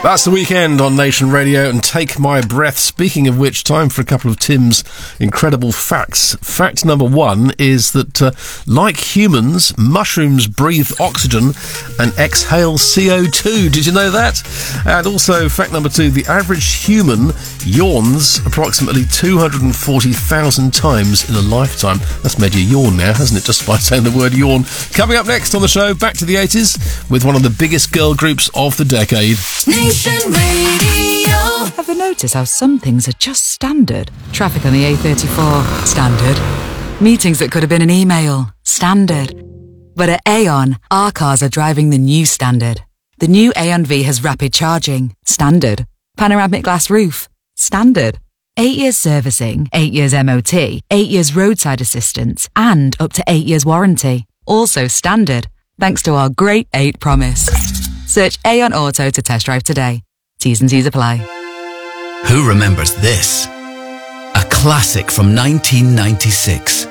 That's The Weekend on Nation Radio and Take My Breath. Speaking of which, time for a couple of Tim's incredible facts. Fact number one is that, like humans, mushrooms breathe oxygen and exhale CO2. Did you know that? And also, fact number two, the average human yawns approximately 240,000 times in a lifetime. That's made you yawn now, hasn't it, just by saying the word yawn? Coming up next on the show, back to the 80s with one of the biggest girl groups of the decade. Nation Radio. Ever notice how some things are just standard? Traffic on the A34, standard. Meetings that could have been an email, standard. But at Aon, our cars are driving the new standard. The new Aon V has rapid charging, standard. Panoramic glass roof, standard. 8 years servicing, 8 years MOT, 8 years roadside assistance, and up to 8 years warranty. Also standard, thanks to our Great 8 promise. Search Aon Auto to test drive today. T's and C's apply. Who remembers this? A classic from 1996.